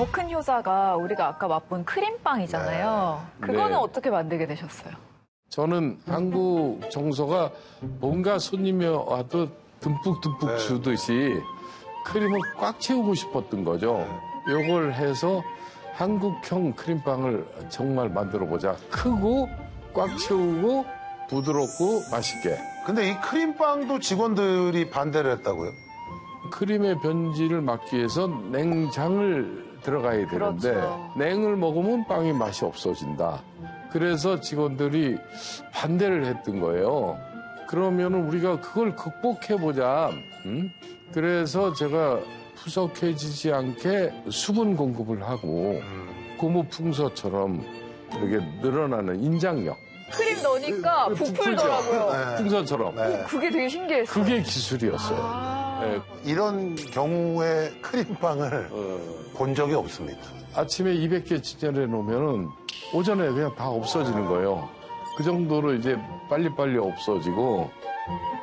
더 큰 효자가 우리가 아까 맛본 크림빵이잖아요. 그거는 네. 어떻게 만들게 되셨어요? 저는 한국 정서가 뭔가 손님이 와도 듬뿍듬뿍 주듯이 크림을 꽉 채우고 싶었던 거죠. 이걸 해서 한국형 크림빵을 정말 만들어보자. 크고 꽉 채우고 부드럽고 맛있게. 근데 이 크림빵도 직원들이 반대를 했다고요? 크림의 변질을 막기 위해서 냉장을 들어가야 되는데 그렇죠. 냉을 먹으면 빵이 맛이 없어진다. 그래서 직원들이 반대를 했던 거예요. 그러면 우리가 그걸 극복해보자. 그래서 제가 푸석해지지 않게 수분 공급을 하고 고무풍선처럼 이렇게 늘어나는 인장력. 크림 넣으니까 부풀더라고요. 풍선처럼. 그게 되게 신기했어요. 그게 기술이었어요. 네. 이런 경우에 크림빵을 본 적이 없습니다. 아침에 200개 진열해 놓으면은 오전에 그냥 다 없어지는 거예요. 그 정도로 이제 빨리빨리 없어지고